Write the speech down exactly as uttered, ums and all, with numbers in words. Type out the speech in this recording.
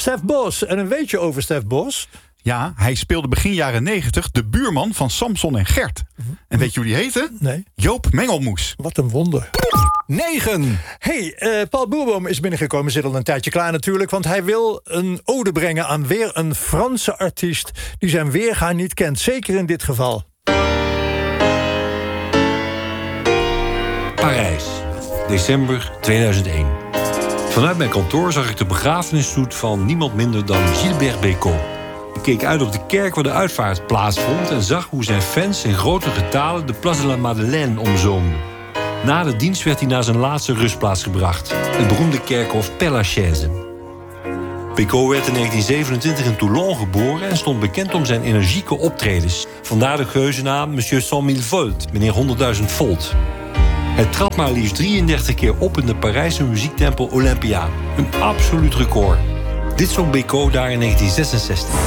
Stef Bos. En een weetje over Stef Bos? Ja, hij speelde begin jaren negentig de buurman van Samson en Gert. En weet je hoe die heette? Nee. Joop Mengelmoes. Wat een wonder. negen. Hey, uh, Paul Boerboom is binnengekomen, zit al een tijdje klaar natuurlijk... want hij wil een ode brengen aan weer een Franse artiest... die zijn weerga niet kent, zeker in dit geval. Parijs, december tweeduizend één. Vanuit mijn kantoor zag ik de begrafenisstoet van niemand minder dan Gilbert Bécaud. Ik keek uit op de kerk waar de uitvaart plaatsvond... en zag hoe zijn fans in grote getalen de Place de la Madeleine omzoomden. Na de dienst werd hij naar zijn laatste rustplaats gebracht, het beroemde kerkhof Père Lachaise. Bécaud werd in negentien zevenentwintig in Toulon geboren en stond bekend om zijn energieke optredens. Vandaar de geuzennaam Monsieur cent mille volt, meneer honderdduizend volt. Hij trad maar liefst drieëndertig keer op in de Parijse muziektempel Olympia. Een absoluut record. Dit zong Bécaud daar in negentien zesenzestig.